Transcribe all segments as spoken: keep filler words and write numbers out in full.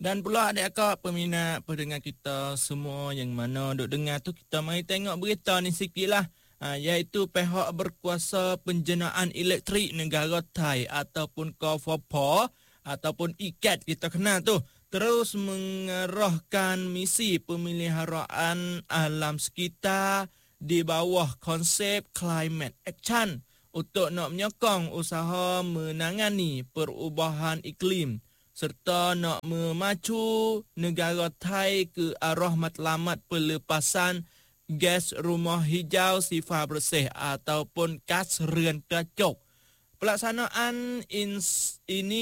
Dan pula adik akak peminat pendengar kita semua yang mana duk dengar tu, kita mari tengok berita ni sikit lah. Ha, iaitu pihak berkuasa penjenaan elektrik negara Thai ataupun K F P ataupun I C A T kita kenal tu, terus mengerahkan misi pemeliharaan alam sekitar di bawah konsep Climate Action untuk nak menyokong usaha menangani perubahan iklim serta nak memacu negara Thai ke arah matlamat pelepasan gas rumah hijau sifar bersih ataupun gas ren kecok. Pelaksanaan ins-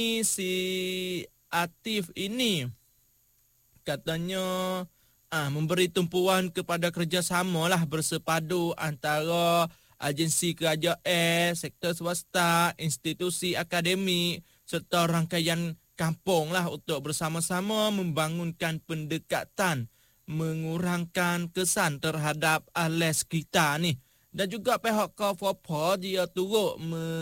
inisiatif ini katanya ah, memberi tumpuan kepada kerjasama lah bersepadu antara agensi kerajaan, sektor swasta, institusi akademik serta rangkaian kampung lah untuk bersama-sama membangunkan pendekatan mengurangkan kesan terhadap alam sekitar ni. Dan juga pihak K F P dia turut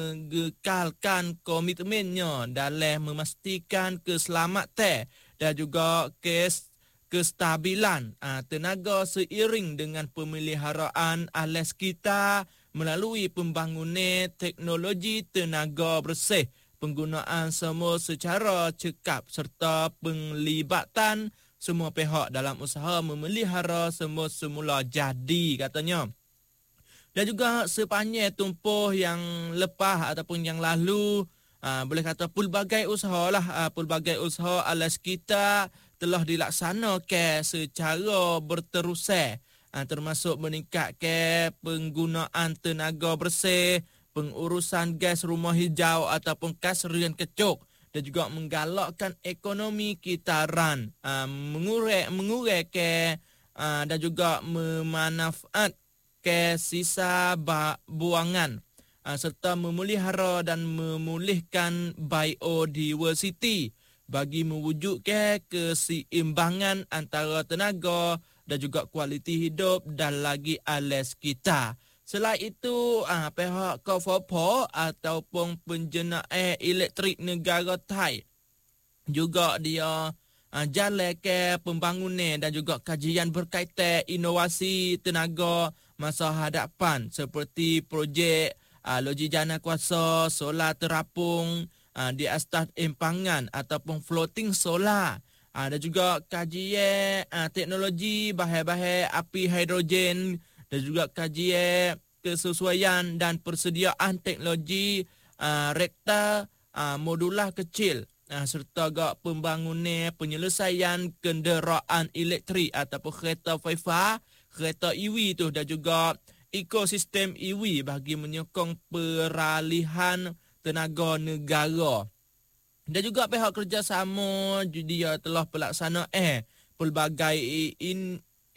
mengekalkan komitmennya dalam memastikan keselamatan dan juga kes kestabilan aa, tenaga seiring dengan pemeliharaan alam sekitar melalui pembangunan teknologi tenaga bersih, penggunaan semua secara cekap serta penglibatan semua pihak dalam usaha memelihara semua semula jadi katanya. Dan juga sepanjang tumpuh yang lepas ataupun yang lalu, aa, boleh kata pelbagai usaha lah, aa, pelbagai usaha alam sekitar telah dilaksanakan secara berterusan, aa, termasuk meningkatkan penggunaan tenaga bersih, pengurusan gas rumah hijau ataupun gas ren kecok dan juga menggalakkan ekonomi kitaran, aa, mengurai menguraikan aa, dan juga memanfaat ke sisa buangan aa, serta memelihara dan memulihkan biodiversiti bagi mewujudkan keseimbangan antara tenaga dan juga kualiti hidup dan lagi alam sekitar. Selain itu, aa, pihak K F P ataupun penjenaan elektrik negara Thai juga dia aa, jalankan pembangunan dan juga kajian berkaitan inovasi tenaga masa hadapan seperti projek aa, loji jana kuasa solar terapung aa, di atas empangan ataupun floating solar. Aa, dan juga kajian aa, teknologi bahan-bahan api hidrogen dan juga kajian kesesuaian dan persediaan teknologi aa, reaktor aa, modular kecil aa, serta juga pembangunan penyelesaian kenderaan elektrik ataupun kereta faifar, kereta E V tu dan juga ekosistem E V bagi menyokong peralihan tenaga negara. Dan juga pihak kerjasama dia telah pelaksanaan eh, pelbagai in,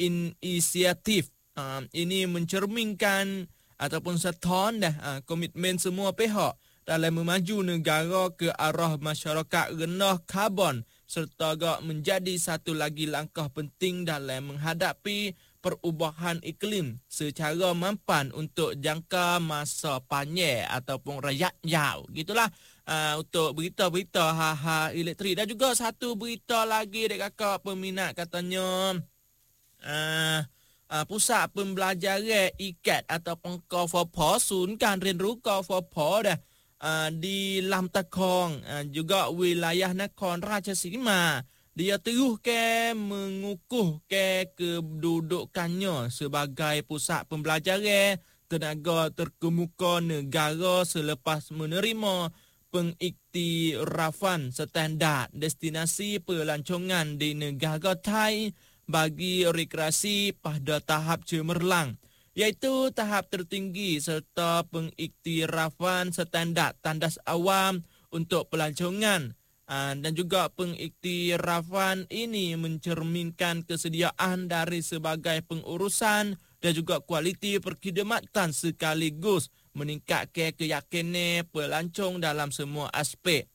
inisiatif. Uh, ini mencerminkan ataupun seton dah uh, komitmen semua pihak dalam memaju negara ke arah masyarakat rendah karbon serta juga menjadi satu lagi langkah penting dalam menghadapi perubahan iklim secara mampan untuk jangka masa panjang ataupun rakyat jauh. Gitulah uh, untuk berita-berita ha-ha elektrik. Dan juga satu berita lagi dek kakak peminat katanya uh, uh, pusat pembelajaran I C A T ataupun K F P, Sunkan Rinru K F P dah uh, di Lam Takong uh, juga wilayah Nakhon Ratchasima. Dia terus ke mengukuh ke kedudukannya sebagai pusat pembelajaran tenaga terkemuka negara selepas menerima pengiktirafan standard destinasi pelancongan di negara Thai bagi rekreasi pada tahap cemerlang, iaitu tahap tertinggi serta pengiktirafan standard tandas awam untuk pelancongan. Uh, dan juga pengiktirafan ini mencerminkan kesediaan dari sebagai pengurusan dan juga kualiti perkhidmatan sekaligus meningkatkan keyakinan pelancong dalam semua aspek.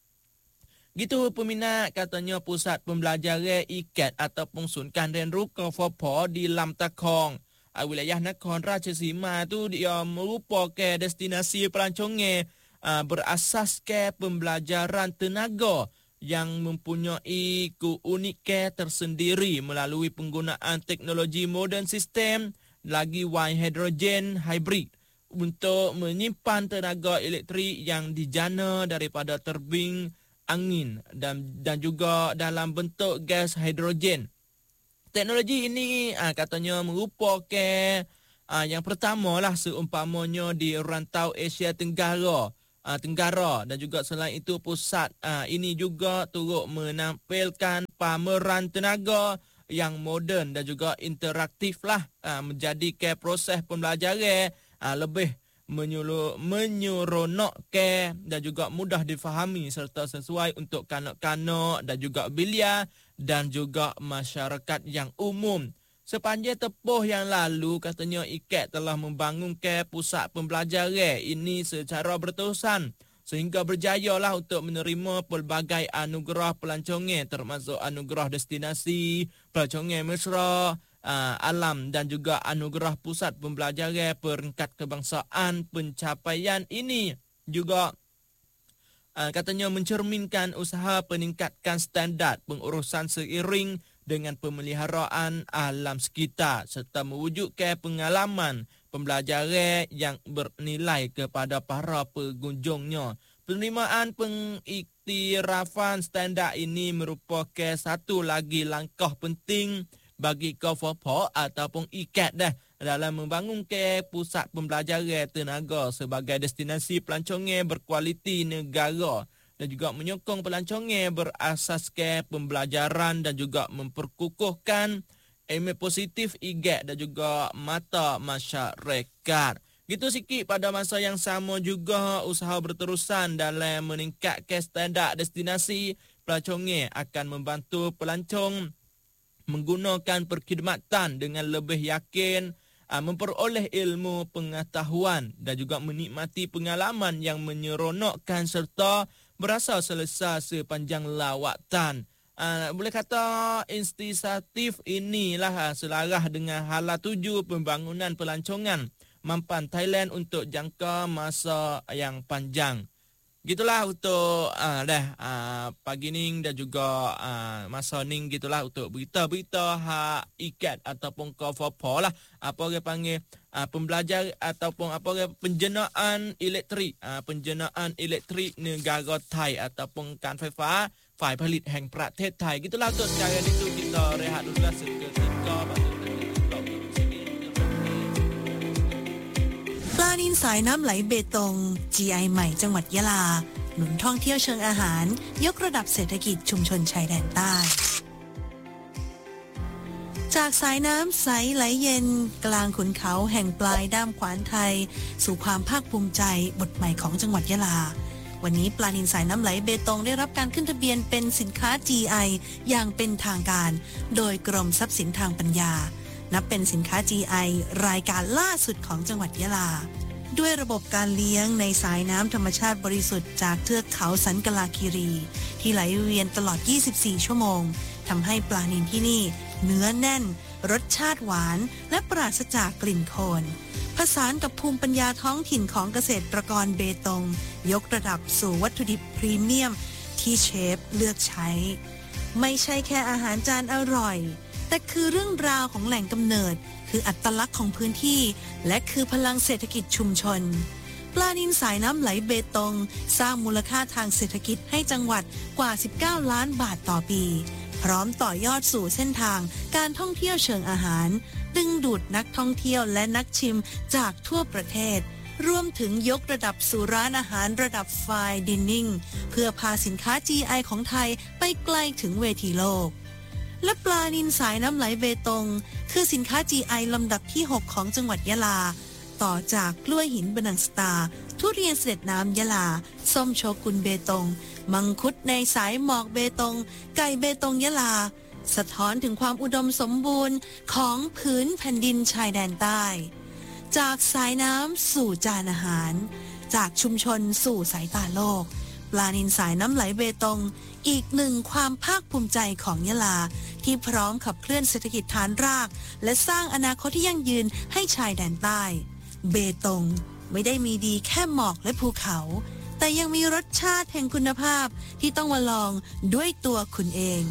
Gitu peminat, katanya pusat pembelajaran I C A T ataupun Sunkan Rinru K F P di Lam Takong, uh, wilayah Nakhon Ratchasima tu dia merupakan destinasi pelancongan uh, berasaskan pembelajaran tenaga yang mempunyai keunikan tersendiri melalui penggunaan teknologi modern sistem lagi wine hidrogen hybrid untuk menyimpan tenaga elektrik yang dijana daripada terbing angin dan dan juga dalam bentuk gas hidrogen. Teknologi ini aa, katanya merupakan aa, yang pertama lah seumpamanya di rantau Asia Tenggara. Uh, Tenggara dan juga selain itu pusat uh, ini juga turut menampilkan pameran tenaga yang moden dan juga interaktif lah uh, menjadikan proses pembelajaran uh, lebih menyuruh, menyuronokkan dan juga mudah difahami serta sesuai untuk kanak-kanak dan juga belia dan juga masyarakat yang umum. Sepanjang tepuh yang lalu, katanya I K E D telah membangunkan pusat pembelajaran ini secara berterusan sehingga berjayalah untuk menerima pelbagai anugerah pelancongan termasuk anugerah destinasi, pelancongan mesra, uh, alam dan juga anugerah pusat pembelajaran peringkat kebangsaan. Pencapaian ini juga uh, katanya mencerminkan usaha peningkatkan standard pengurusan seiring dengan pemeliharaan alam sekitar serta mewujudkan pengalaman pembelajaran yang bernilai kepada para pengunjungnya. Penerimaan pengiktirafan standard ini merupakan satu lagi langkah penting bagi K F P ataupun I K E D dah dalam membangunkan pusat pembelajaran tenaga sebagai destinasi pelancongan berkualiti negara dan juga menyokong pelancongan berasaskan pembelajaran dan juga memperkukuhkan imej positif I G A dan juga mata masyarakat. Gitu sikit pada masa yang sama juga usaha berterusan dalam meningkatkan standard destinasi pelancongan akan membantu pelancong menggunakan perkhidmatan dengan lebih yakin, memperoleh ilmu pengetahuan dan juga menikmati pengalaman yang menyeronokkan serta berasa selesa sepanjang lawatan. Uh, boleh kata inisiatif inilah uh, selarah dengan hala tuju pembangunan pelancongan mampan Thailand untuk jangka masa yang panjang. Gitulah untuk uh, dah uh, pagi ni dan juga uh, masa ni gitulah untuk berita-berita hak I K E D ataupun K F P lah. Apa orang panggil uh, pembelajar ataupun apa orang penjenaan elektrik, uh, penjenaan elektrik negara Thai ataupun kan ไฟฟ้า ฝ่ายผลิตแห่งประเทศไทย. Gitulah untuk sekarang itu kita rehat dulu lah seketika. ปลานิลสายน้ำไหลเบตง จี ไอ ใหม่จังหวัดยะลาหนุนท่องเที่ยวเชิงอาหารยกระดับเศรษฐกิจชุมชนชายแดนใต้จากสายน้ำใสไหลเย็นกลางขุนเขาแห่งปลายด้ามขวานไทยสู่ความภาคภูมิใจบทใหม่ของจังหวัดยะลาวันนี้ปลานิลสายน้ำไหลเบตงได้รับการขึ้นทะเบียนเป็นสินค้า จี ไอ อย่างเป็นทางการโดยกรมทรัพย์สินทางปัญญานับเป็นสินค้า จี ไอ รายการล่าสุดของจังหวัดยะลาด้วยระบบการเลี้ยงในสายน้ำธรรมชาติบริสุทธิ์จากเทือกเขาสันกลาคีรีที่ไหลเวียนตลอดยี่สิบสี่ชั่วโมงทำให้ปลานิลที่นี่เนื้อแน่นรสชาติหวานและปราศจากกลิ่นโคลนผสานกับภูมิปัญญาท้องถิ่นของเกษตรกรเบตงยกระดับสู่วัตถุดิบพรีเมียมที่เชฟเลือกใช้ไม่ใช่แค่อาหารจานอร่อยแต่คือเรื่องราวของแหล่งกำเนิดคืออัตลักษณ์ของพื้นที่และคือพลังเศรษฐกิจชุมชนปลานิลสายน้ำไหลเบตงสร้างมูลค่าทางเศรษฐกิจให้จังหวัดกว่าสิบเก้าล้านบาทต่อปีพร้อมต่อยอดสู่เส้นทางการท่องเที่ยวเชิงอาหารดึงดูดนักท่องเที่ยวและนักชิมจากทั่วประเทศรวมถึงยกระดับสู่ร้านอาหารระดับไฟน์ดิเนิ่งเพื่อพาสินค้า จี ไอ ของไทยไปไกลถึงเวทีโลกและปลานิลสายน้ำไหลเบตงคือสินค้า จี ไอ ลำดับที่หกของจังหวัดยะลาต่อจากกล้วยหินบะนังสตาทุเรียนเสด็จน้ำยะลาส้มโชกุนเบตงมังคุดในสายหมอกเบตงไก่เบตงยะลาสะท้อนถึงความอุดมสมบูรณ์ของผืนแผ่นดินชายแดนใต้จากสายน้ำสู่จานอาหารจากชุมชนสู่สายตาโลกปลานิลสายน้ำไหลเบตงอีกหนึ่งความภาคภูมิใจของยะลาที่พร้อมขับเคลื่อนเศรษฐกิจฐานรากและสร้างอนาคตที่ยั่งยืนให้ชายแดนใต้เบตงไม่ได้มีดีแค่หมอกและภูเขาแต่ยังมีรสชาติแห่งคุณภาพที่ต้องมาลองด้วยตัวคุณเอง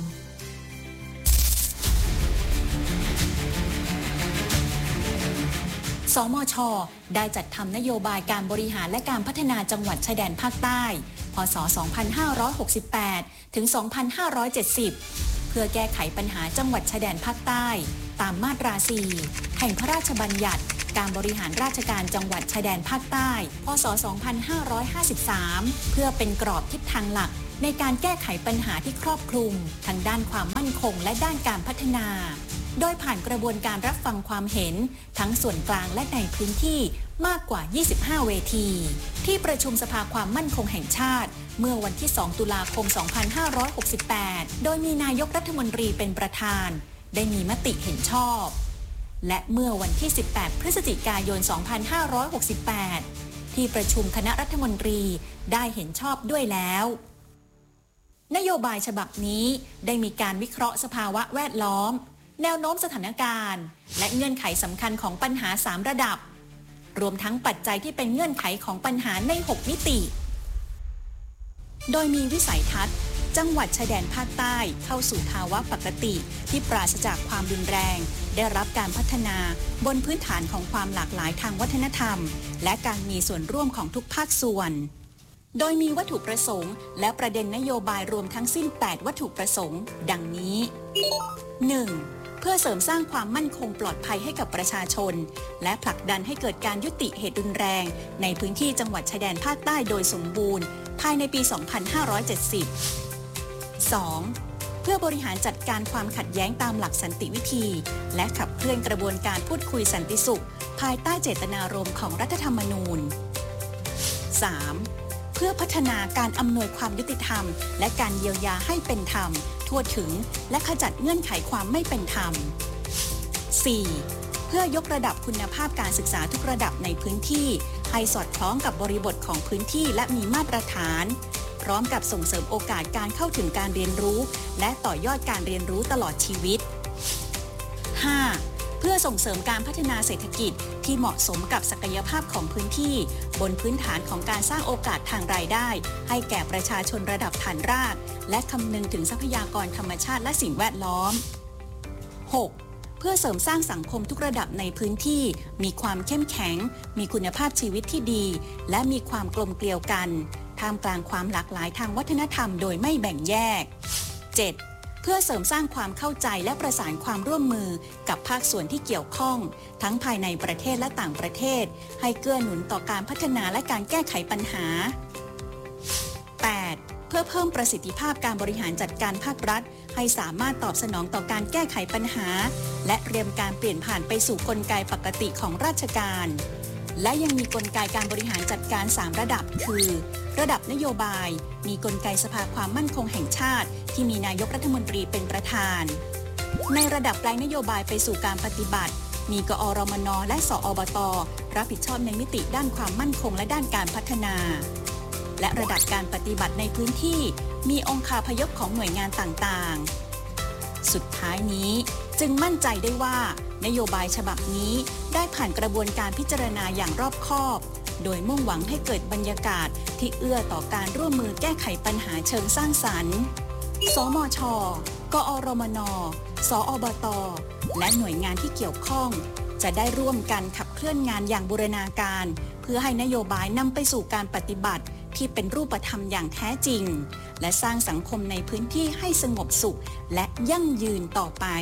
สมช.ได้จัดทำนโยบายการบริหารและการพัฒนาจังหวัดชายแดนภาคใต้พ.ศ. สองพันห้าร้อยหกสิบแปด ถึง สองพันห้าร้อยเจ็ดสิบ เพื่อแก้ไขปัญหาจังหวัดชายแดนภาคใต้ตามมาตรา สี่ แห่งพระราชบัญญัติการบริหารราชการจังหวัดชายแดนภาคใต้ พ.ศ. สองพันห้าร้อยห้าสิบสาม เพื่อเป็นกรอบทิศทางหลักในการแก้ไขปัญหาที่ครอบคลุมทั้งด้านความมั่นคงและด้านการพัฒนาโดยผ่านกระบวนการรับฟังความเห็นทั้งส่วนกลางและในพื้นที่มากกว่า ยี่สิบห้า เวทีที่ประชุมสภาความมั่นคงแห่งชาติเมื่อวันที่ สอง ตุลาคม สองพันห้าร้อยหกสิบแปด โดยมีนายกรัฐมนตรีเป็นประธานได้มีมติเห็นชอบและเมื่อวันที่ สิบแปด พฤศจิกายน สองพันห้าร้อยหกสิบแปด ที่ประชุมคณะรัฐมนตรีได้เห็นชอบด้วยแล้วนโยบายฉบับนี้ได้มีการวิเคราะห์สภาวะแวดล้อมแนวโน้มสถานการณ์และเงื่อนไขสำคัญของปัญหาสามระดับรวมทั้งปัจจัยที่เป็นเงื่อนไขของปัญหาในหกมิติโดยมีวิสัยทัศน์จังหวัดชายแดนภาคใต้เข้าสู่ภาวะปกติที่ปราศจากความรุนแรงได้รับการพัฒนาบนพื้นฐานของความหลากหลายทางวัฒนธรรมและการมีส่วนร่วมของทุกภาคส่วนโดยมีวัตถุประสงค์และประเด็นนโยบายรวมทั้งสิ้นแปดวัตถุประสงค์ดังนี้ หนึ่งเพื่อเสริมสร้างความมั่นคงปลอดภัยให้กับประชาชนและผลักดันให้เกิดการยุติเหตุรุนแรงในพื้นที่จังหวัดชายแดนภาคใต้โดยสมบูรณ์ภายในปี สองพันห้าร้อยเจ็ดสิบ สอง เพื่อบริหารจัดการความขัดแย้งตามหลักสันติวิธีและขับเคลื่อนกระบวนการพูดคุยสันติสุขภายใต้เจตนารมณ์ของรัฐธรรมนูญ สาม เพื่อพัฒนาการอำนวยความยุติธรรมและการเยียวยาให้เป็นธรรมทั่วถึงและขจัดเงื่อนไขความไม่เป็นธรรม สี่ เพื่อยกระดับคุณภาพการศึกษาทุกระดับในพื้นที่ให้สอดคล้องกับบริบทของพื้นที่และมีมาตรฐานพร้อมกับส่งเสริมโอกาสการเข้าถึงการเรียนรู้และต่อยอดการเรียนรู้ตลอดชีวิต ห้า เพื่อส่งเสริมการพัฒนาเศรษฐกิจที่เหมาะสมกับศักยภาพของพื้นที่บนพื้นฐานของการสร้างโอกาสทางรายได้ให้แก่ประชาชนระดับฐานรากและคำนึงถึงทรัพยากรธรรมชาติและสิ่งแวดล้อม หก เพื่อเสริมสร้างสังคมทุกระดับในพื้นที่มีความเข้มแข็งมีคุณภาพชีวิตที่ดีและมีความกลมเกลียวกันท่ามกลางความหลากหลายทางวัฒนธรรมโดยไม่แบ่งแยก เจ็ดเพื่อเสริมสร้างความเข้าใจและประสานความร่วมมือกับภาคส่วนที่เกี่ยวข้องทั้งภายในประเทศและต่างประเทศให้เกื้อหนุนต่อการพัฒนาและการแก้ไขปัญหา แปด เพื่อเพิ่มประสิทธิภาพการบริหารจัดการภาครัฐให้สามารถตอบสนองต่อการแก้ไขปัญหาและเตรียมการเปลี่ยนผ่านไปสู่กลไกปกติของราชการและยังมีกลไกการบริหารจัดการสามระดับคือระดับนโยบายมีกลไกสภาความมั่นคงแห่งชาติที่มีนายกรัฐมนตรีเป็นประธานในระดับแปลงนโยบายไปสู่การปฏิบัติมีกอรมนและสอบต.รับผิดชอบในมิติด้านความมั่นคงและด้านการพัฒนาและระดับการปฏิบัติในพื้นที่มีองคาพยพของหน่วยงานต่างๆสุดท้ายนี้จึงมั่นใจได้ว่านโยบายฉบับนี้ได้ผ่านกระบวนการพิจารณาอย่างรอบคอบโดยมุ่งหวังให้เกิดบรรยากาศที่เอื้อต่อการร่วมมือแก้ไขปัญหาเชิงสร้างสรรค์สมช.กอรมน.สอบต.และหน่วยงานที่เกี่ยวข้องจะได้ร่วมกันขับเคลื่อนงานอย่างบูรณาการเพื่อให้นโยบายนำไปสู่การปฏิบัติที่เป็นรูปธรรมอย่างแท้จริงและสร้างสังคมในพื้นที่ให้สงบสุขและยั่งยืนต่อไป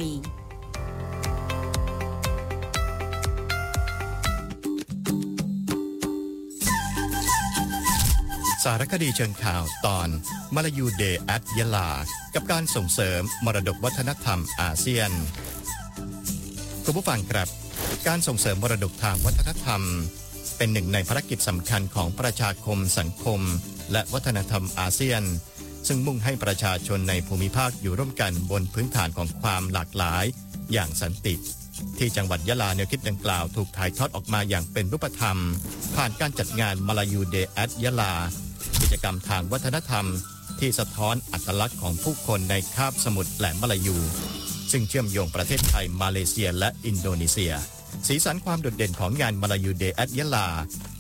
สารคดีเชิงข่าวตอนมาลายูเดย์แอทยะลากับการส่งเสริมมรดกวัฒนธรรมอาเซียนคุณผู้ฟังครับการส่งเสริมมรดกทางวัฒนธรรมเป็นหนึ่งในภารกิจสำคัญของประชาคมสังคมและวัฒนธรรมอาเซียนซึ่งมุ่งให้ประชาชนในภูมิภาคอยู่ร่วมกันบนพื้นฐานของความหลากหลายอย่างสันติที่จังหวัดยะลาแนวคิดดังกล่าวถูกถ่ายทอดออกมาอย่างเป็นรูปธรรมผ่านการจัดงานมาลายูเดย์แอทยะลากิจกรรมทางวัฒนธรรมที่สะท้อนอัตลักษณ์ของผู้คนในคาบสมุทรแหลมมาลายูซึ่งเชื่อมโยงประเทศไทยมาเลเซียและอินโดนีเซียสีสันความโดดเด่นของงานมาลายูเดย์แอทยะลา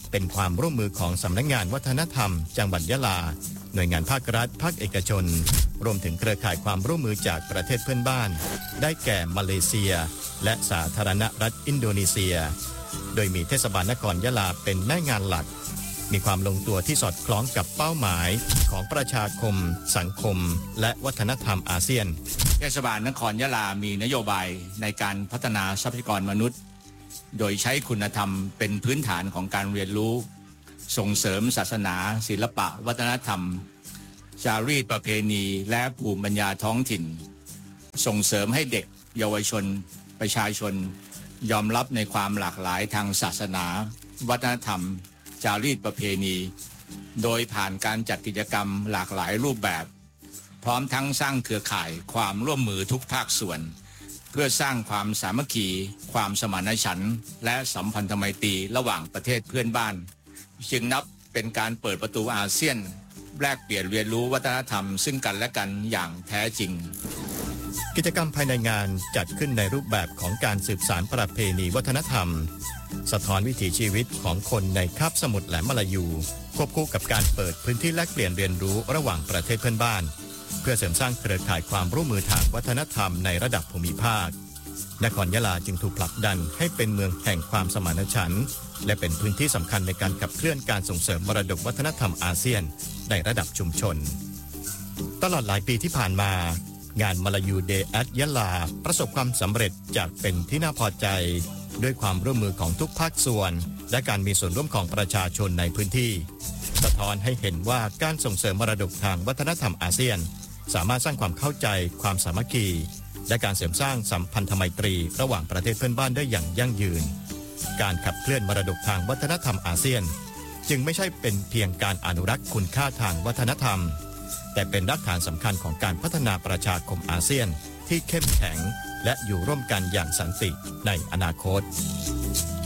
เป็นความร่วมมือของสำนักงานวัฒนธรรมจังหวัดยะลาหน่วยงานภาครัฐภาคเอกชนรวมถึงเครือข่ายความร่วมมือจากประเทศเพื่อนบ้านได้แก่มาเลเซียและสาธารณรัฐอินโดนีเซียโดยมีเทศบาลนครยะลาเป็นแม่งานหลักมีความลงตัวที่สอดคล้องกับเป้าหมายของประชาคมสังคมและวัฒนธรรมอาเซียนเทศบาลนครยะลามีนโยบายในการพัฒนาทรัพยากรมนุษย์โดยใช้คุณธรรมเป็นพื้นฐานของการเรียนรู้ส่งเสริมศาสนาศิลปะวัฒนธรรมจารีตประเพณีและภูมิปัญญาท้องถิ่นส่งเสริมให้เด็กเยาวชนประชาชนยอมรับในความหลากหลายทางศาสนาวัฒนธรรมจารีตประเพณีโดยผ่านการจัดกิจกรรมหลากหลายรูปแบบพร้อมทั้งสร้างเครือข่ายความร่วมมือทุกภาคส่วนเพื่อสร้างความสามัคคีความสมานฉันท์และสัมพันธไมตรีระหว่างประเทศเพื่อนบ้านจึงนับเป็นการเปิดประตูอาเซียนแลกเปลี่ยนเรียนรู้วัฒนธรรมซึ่งกันและกันอย่างแท้จริงกิจกรรมภายในงานจัดขึ้นในรูปแบบของการสืบสานประเพณีวัฒนธรรมสะท้อนวิถีชีวิตของคนในคาบสมุทรแหลมมลายูควบคู่กับการเปิดพื้นที่แลกเปลี่ยนเรียนรู้ระหว่างประเทศเพื่อนบ้านเพื่อเสริมสร้างเครือข่ายความร่วมมือทางวัฒนธรรมในระดับภูมิภาคนครยะลาจึงถูกผลักดันให้เป็นเมืองแห่งความสมานฉันท์และเป็นพื้นที่สำคัญในการขับเคลื่อนการส่งเสริมมรดกวัฒนธรรมอาเซียนในระดับชุมชนตลอดหลายปีที่ผ่านมางานมาลายูเดย์แอทยะลาประสบความสำเร็จจากเป็นที่น่าพอใจด้วยความร่วมมือของทุกภาคส่วนและการมีส่วนร่วมของประชาชนในพื้นที่สะท้อนให้เห็นว่าการส่งเสริมมรดกทางวัฒนธรรมอาเซียนสามารถสร้างความเข้าใจความสามัคคีและการเสริมสร้างสัมพันธไมตรีระหว่างประเทศเพื่อนบ้านได้อย่างยั่งยืนการขับเคลื่อนมรดกทางวัฒนธรรมอาเซียนจึงไม่ใช่เป็นเพียงการอนุรักษ์คุณค่าทางวัฒนธรรมแต่เป็นรากฐานสำคัญของการพัฒนาประชาคมอาเซียนที่เข้มแข็งและอยู่ร่วมกันอย่างสันติในอนาคต